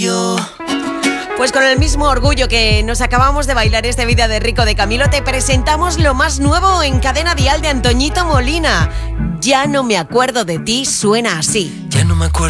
Pues con el mismo orgullo que nos acabamos de bailar esta Vida de Rico de Camilo, te presentamos lo más nuevo en Cadena Dial de Antoñito Molina. Ya no me acuerdo de ti, suena así. Ya no me acuerdo